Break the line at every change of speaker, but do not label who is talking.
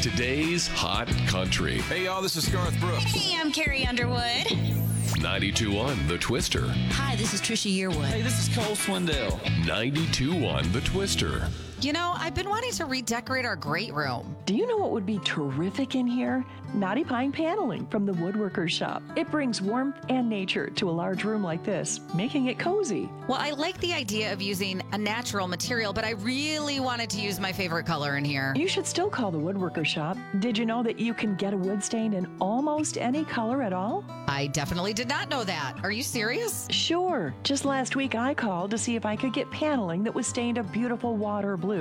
today's hot country.
Hey, y'all, this is Garth Brooks.
Hey, I'm Carrie Underwood.
92.1 The Twister.
Hi, this is Trisha Yearwood.
Hey, this is Cole Swindell.
92.1 The Twister.
You know, I've been wanting to redecorate our great room.
Do you know what would be terrific in here? Knotty Pine paneling from the Woodworkers Shop. It brings warmth and nature to a large room like this, making it cozy.
Well, I like the idea of using a natural material, but I really wanted to use my favorite color in here.
You should still call the Woodworkers Shop. Did you know that you can get a wood stain in almost any color at all?
I definitely did not know that. Are you serious?
Sure. Just last week I called to see if I could get paneling that was stained a beautiful water blue.